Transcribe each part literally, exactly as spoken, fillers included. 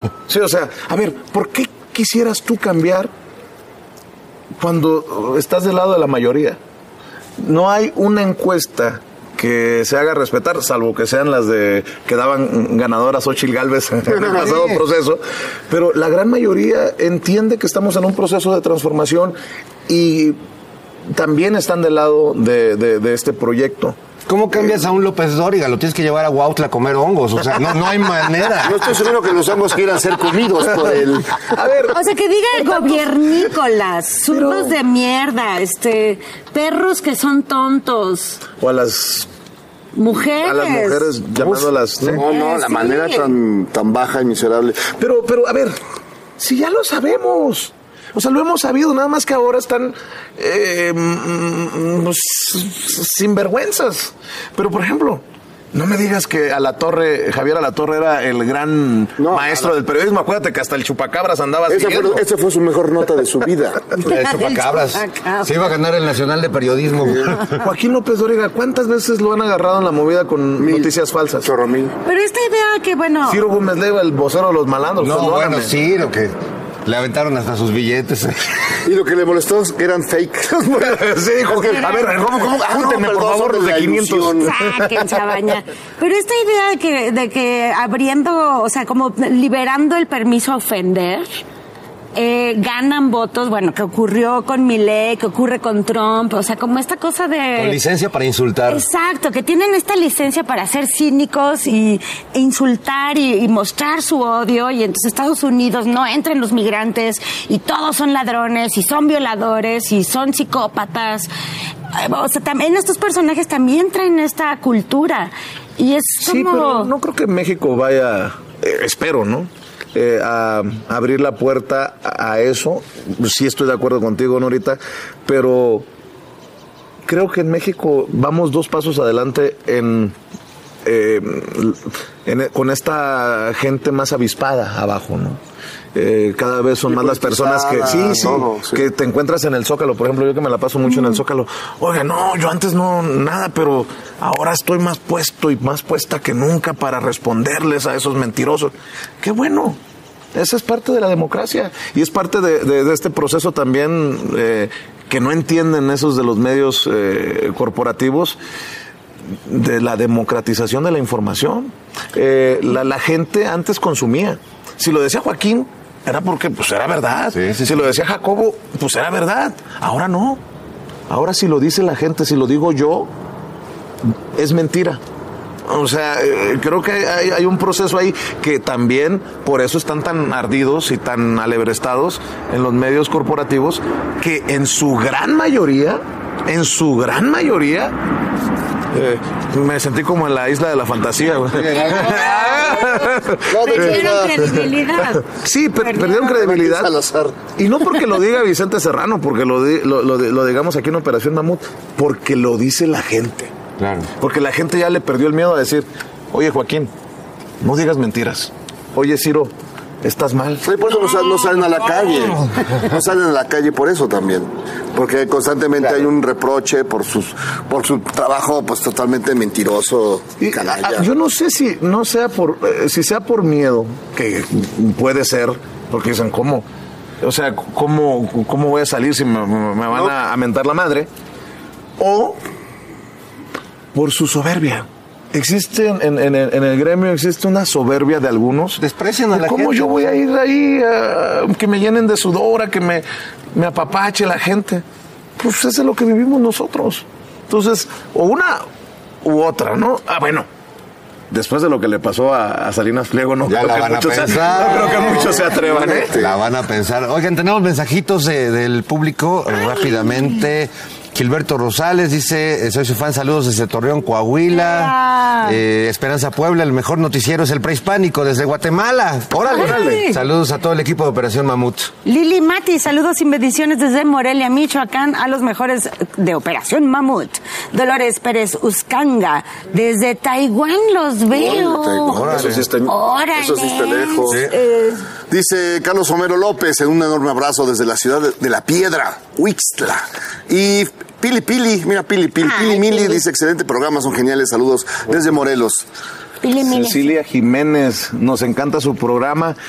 Sí, o sea, a ver, ¿por qué quisieras tú cambiar cuando estás del lado de la mayoría? No hay una encuesta que se haga respetar, salvo que sean las de que daban ganadoras Xóchitl Gálvez en el pasado proceso, pero la gran mayoría entiende que estamos en un proceso de transformación y también están del lado de, de, de este proyecto. ¿Cómo cambias a un López Dóriga? Lo tienes que llevar a Huautla a comer hongos. O sea, no, no hay manera. No estoy seguro que los hongos quieran ser comidos por él. A ver. O sea, que diga gobiernícolas, zurdos pero... de mierda, este, perros que son tontos. O a las... Mujeres. A las mujeres llamándolas... ¿no? No, no, la sí. manera tan, tan baja y miserable. Pero, pero, a ver, si ya lo sabemos... O sea, lo hemos sabido, nada más que ahora están eh, pues, sinvergüenzas. Pero, por ejemplo, no me digas que Alatorre, Javier Alatorre era el gran no, maestro del periodismo. Acuérdate que hasta el chupacabras andaba siguiendo. Esa fue, fue su mejor nota de su vida. El chupacabras. chupacabras. Se iba a ganar el Nacional de Periodismo. Joaquín López Dóriga, ¿cuántas veces lo han agarrado en la movida con mil, noticias falsas? Chorro mil. Pero esta idea que, bueno... Ciro Gómez Leiva, el vocero de los malandros. No, pues, bueno, sí, lo que... Le aventaron hasta sus billetes. Y lo que le molestó es que eran fake. Sí, dijo que, a ver, ¿cómo, cómo? Júntenme, por favor, los de quinientos. Sáquense a bañar. Pero esta idea de que, de que abriendo, o sea, como liberando el permiso a ofender... Eh, ganan votos, bueno, que ocurrió con Milei, que ocurre con Trump, o sea, como esta cosa de... Con licencia para insultar. Exacto, que tienen esta licencia para ser cínicos y e insultar y, y mostrar su odio, y entonces Estados Unidos no entran los migrantes y todos son ladrones y son violadores y son psicópatas. O sea, también estos personajes también traen esta cultura y es como... Sí, pero no creo que México vaya, eh, espero, ¿no? Eh, a, a abrir la puerta a, a eso. Sí estoy de acuerdo contigo, Norita, pero creo que en México vamos dos pasos adelante en, eh, en con esta gente más avispada abajo, ¿no? Eh, cada vez son más las personas que sí, sí, todo, sí, que te encuentras en el Zócalo, por ejemplo, yo que me la paso mucho mm. en el Zócalo. Oiga, no, yo antes no, nada, pero ahora estoy más puesto y más puesta que nunca para responderles a esos mentirosos. ¡Qué bueno! Esa es parte de la democracia y es parte de, de, de este proceso también eh, que no entienden esos de los medios eh, corporativos, de la democratización de la información. Eh, la, la gente antes consumía. Si lo decía Joaquín, era porque pues era verdad. Sí, sí, si sí. lo decía Jacobo, pues era verdad. Ahora no. Ahora si lo dice la gente, si lo digo yo, es mentira. O sea, eh, creo que hay, hay un proceso ahí que también por eso están tan ardidos y tan alebrestados en los medios corporativos, que en su gran mayoría, en su gran mayoría, eh, me sentí como en la isla de la fantasía, güey. No, perdieron credibilidad. Sí, per perdieron credibilidad. Y no porque lo diga Vicente Serrano, porque lo, di lo, lo, lo digamos aquí en Operación Mamut, porque lo dice la gente. Claro. Porque la gente ya le perdió el miedo a decir, oye, Joaquín, no digas mentiras. Oye, Ciro, estás mal. Sí, por eso no, no salen a la calle. No salen a la calle por eso también. Porque constantemente claro. hay un reproche por sus por su trabajo pues totalmente mentiroso, y, canalla. Yo no sé si no sea por eh, si sea por miedo, que puede ser, porque dicen, ¿cómo? O sea, ¿cómo, cómo voy a salir si me, me van no. a, a mentar la madre? O por su soberbia. Existe en, en, en el gremio, existe una soberbia de algunos. Desprecian a la ¿Cómo gente? yo voy a ir ahí a que me llenen de sudor, a que me, me apapache la gente? Pues eso es lo que vivimos nosotros. Entonces, o una u otra, ¿no? Ah, bueno, después de lo que le pasó a, a Salinas Pliego, no, ya creo la que van a pensar. Se, no creo que muchos se atrevan, ¿eh? La van a pensar. Oigan, tenemos mensajitos de, del público rápidamente. Gilberto Rosales dice, soy su fan, saludos desde Torreón, Coahuila. Eh, Esperanza Puebla, el mejor noticiero es el prehispánico desde Guatemala. Órale, órale. Saludos a todo el equipo de Operación Mamut. Lili Mati, saludos y bendiciones desde Morelia, Michoacán, a los mejores de Operación Mamut. Dolores Pérez Uscanga, desde Taiwán los veo. Órale. Eso sí está, Órale. Eso sí está lejos. Sí. Eh, Dice Carlos Homero López, en un enorme abrazo desde la ciudad de, de La Piedra, Huixtla. Y Pili Pili, mira Pili Pili, Ay, Pili Mili, Pili. Dice, excelente programa, son geniales, saludos desde Morelos. Pili Mili. Cecilia Jiménez, nos encanta su programa.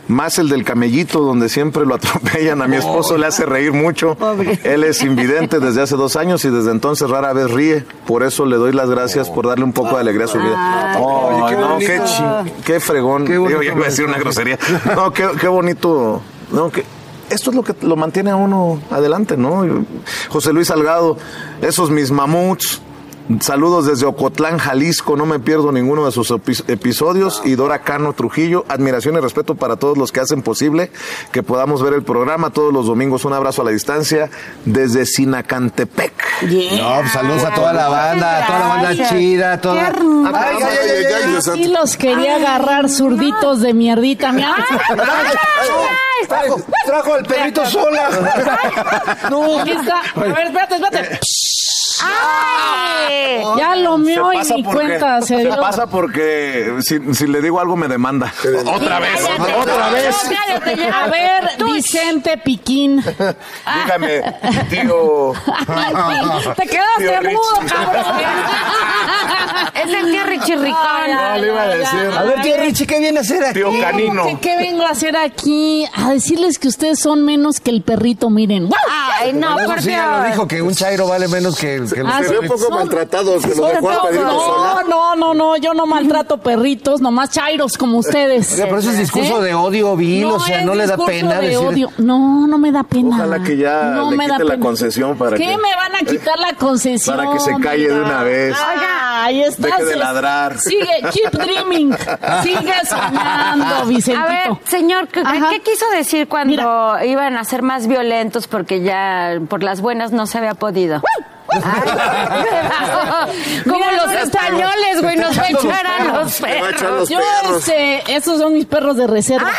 más el del camellito, donde siempre lo atropellan. A mi esposo le hace reír mucho. Él es invidente desde hace dos años y desde entonces rara vez ríe. Por eso le doy las gracias por darle un poco de alegría a su vida. Oh, qué no, bonito. qué, chi- qué fregón. Qué bonito. Yo iba a decir una grosería. No, qué, qué bonito. No, que esto es lo que lo mantiene a uno adelante, ¿no? José Luis Salgado, esos mis mamuts. Saludos desde Ocotlán, Jalisco, no me pierdo ninguno de sus epi- episodios. Y Dora Cano Trujillo, admiración y respeto para todos los que hacen posible que podamos ver el programa todos los domingos. Un abrazo a la distancia desde Sinacantepec. Yeah. No, pues saludos a toda la banda, a toda la banda Gracias. chida, toda. Qué hermoso. Ay, ay, ay, ay, ay. Sí los quería agarrar zurditos de mierdita. Mira. Trajo, trajo al perrito sola. No, aquí está. A ver, espérate, espérate. ¡Ay! Ya lo mío y pasa mi porque- cuenta se se dio. pasa porque si, si le digo algo me demanda. Otra vez, Cállate, otra vez. cállate ya. A ver, Vicente Piquín. Dígame, tío. Te quedaste Tío mudo, Richie. cabrón. Es el tío Richie Ricón. No, le iba a decir. A ver, tío Richie, ¿qué viene a hacer aquí? Tío Canino. ¿Qué, ¿Qué vengo a hacer aquí? A decirles que ustedes son menos que el perrito, miren. Ay, no, Eso por sí, ya lo Dios. dijo, que un chairo vale menos que, que los Ah, Se sí. ve un poco Son- maltratados, que lo dejó a Pedrito No, sola. no, no, no, yo no maltrato perritos, nomás chairos como ustedes. Oiga, pero eso es discurso ¿Eh? de odio vil, o sea, es no le da discurso pena de decir... odio. No, no me da pena. Ojalá que ya no le me da quite la pena. concesión para ¿Qué que- me van a quitar la concesión? Para que se calle de una vez. Oiga, ahí estás. Deje de ladrar. Sigue, keep dreaming. Sigue soñando, Vicentito. A ver, señor, ¿qué, Ajá. ¿qué quiso decir cuando Mira. iban a ser más violentos porque ya por las buenas no se había podido? Ay. Como Mira, los no, españoles, güey, nos va a echar a los Se va a echar perros. los Yo, perros. este, esos son mis perros de reserva.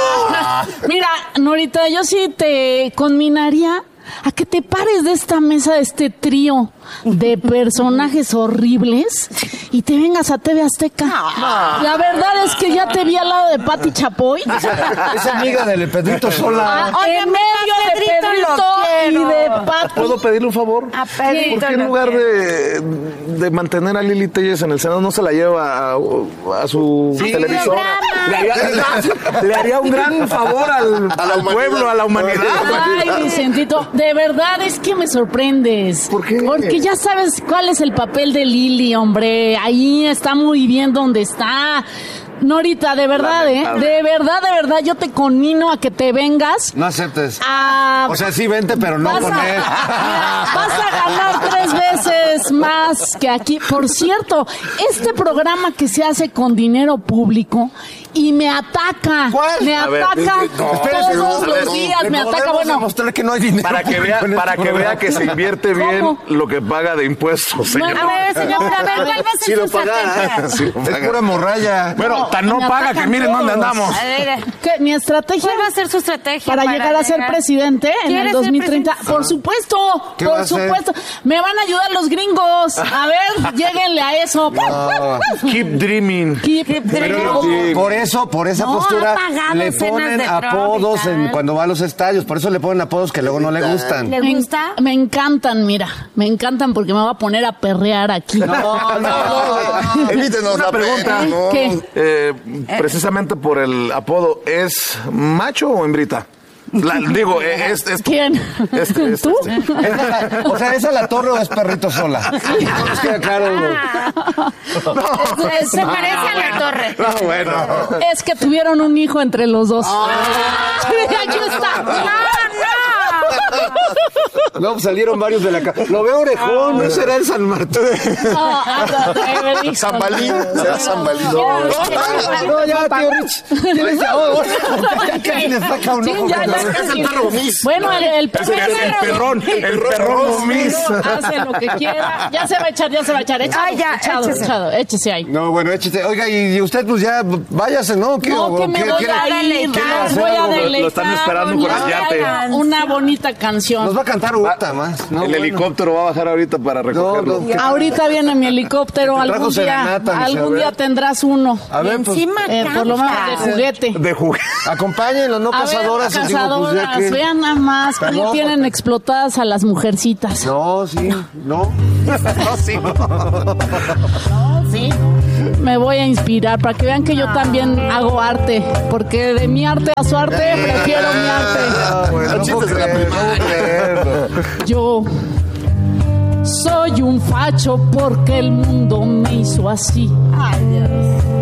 Ah. Mira, Norita, yo sí te conminaría a que te pares de esta mesa, de este trío de personajes horribles y te vengas a T V Azteca. La verdad es que ya te vi al lado de Pati Chapoy. Es amiga del Pedrito sola. Oye, en medio de Pedrito Pedrito lo quiero. y de Pati. ¿Puedo pedirle un favor? A Pedrito ¿Por qué en lo lugar quiero. de, de mantener a Lili Telles en el Senado no se la lleva a, a su televisora? Le haría, le haría un gran favor al, A la al humanidad. pueblo, a la humanidad. Ay, Vicentito, de verdad es que me sorprendes. ¿Por qué? Porque ya sabes cuál es el papel de Lili, hombre. Ahí está muy bien donde está. Norita, de verdad, ¿eh? Lamentable. De verdad, de verdad, yo te conmino a que te vengas No aceptes. a... O sea, sí vente, pero no vas, con a, él. mira, vas a ganar tres veces más que aquí. Por cierto, este programa que se hace con dinero público y me ataca. ¿Cuál? Me A ver, ataca no, espérese, todos no, los no, días. le Me ataca, podemos bueno. demostrar que no hay dinero. Para que vea, con este para que programa. vea que se invierte bien ¿Cómo? lo que paga de impuestos, señor. A ver, señor, pero a ver, ¿cuál va a ser Si lo su pagara. estrategia? Sí, Es paga. pura morralla. Bueno, tan no me paga que atacan miren dónde todos. andamos. A ver, ¿Qué? Mi estrategia ¿cuál va a ser su estrategia para llegar a ser llegar? presidente en ¿Quiere el ser dos mil treinta. presidente? Por supuesto, ¿Qué va a por hacer? supuesto. Me van a ayudar los gringos. A ver, lléguenle a eso. Keep dreaming. Keep Pero dreaming. no, por eso, por esa No, postura, ha pagado le cenas ponen de apodos Tropical. en, cuando va a los estadios. Por eso le ponen apodos que luego no le gustan. ¿Le Me, gusta? me encantan, mira. Me encantan porque me va a poner a perrear aquí. No, no, no. Evítenos Una la pregunta. pena, no. ¿Qué? Eh, precisamente por el apodo, ¿es macho o hembrita? La- digo, eh, es, es ¿Quién? Este, este, ¿Tú? Esa- o sea, ¿esa la torre o es perrito sola? Es que, claro. Se, se parece a la torre. No, bueno. Es que tuvieron un hijo entre los dos. Aquí está. No, no. No, pues salieron varios de la casa. Lo veo orejón, ¿no será el San Martín? No, ándate, me dijo. Zambalín, será Zambalín. No, ya, tío Rich. Ya, oh, oh, casi le saca un Sí, ojo. ya, ya, cabrón. casi. el perro Miss. Bueno, el, el perro, El, el perrón, el perrón Miss. hace lo que quiera. Ya se va a echar, ya se va a echar. Echado, Ay, ya, echado, échese. echado, échese ahí. No, bueno, échese. Oiga, y, y usted, pues ya, váyase, ¿no? ¿Qué, No, o- que me qué- voy quiere- a ir, quiere las hacer voy a algo? Lo- lo deleitar. están esperando con doña el yate. Diana, Una bonita canción. Nos va a cantar Uta más. No, El bueno. helicóptero va a bajar ahorita para recogerlo. no, que- Ahorita viene mi helicóptero, Te trajo algún día, serenata, mi algún Isabel. día tendrás uno. A ver, pues, Encima Eh, por lo menos de canta. juguete. De juguete. acompáñenlo, no A ver, cazadoras. y digo, pues, ya cazadoras, que- vean nada más cómo No, tienen porque- explotadas a las mujercitas. No, sí, no. No, sí. Sí. me voy a inspirar para que vean que yo también hago arte, porque de mi arte a su arte prefiero mi arte. Ah, bueno, no puedo creer, no puedo creerlo. Yo soy un facho porque el mundo me hizo así. Ay, Dios.